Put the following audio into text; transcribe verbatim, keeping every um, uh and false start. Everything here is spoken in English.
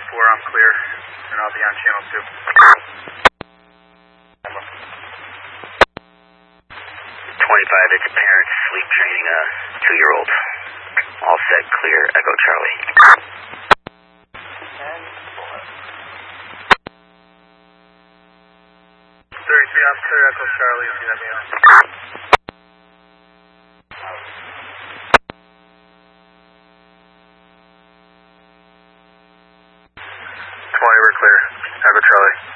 four, I'm clear, and I'll be on channel two. twenty-five, it's parents sleep training a two-year-old. All set, clear, Echo Charlie. thirty-three, I'm clear, Echo Charlie, and let me on. twenty, we're clear, Echo Charlie.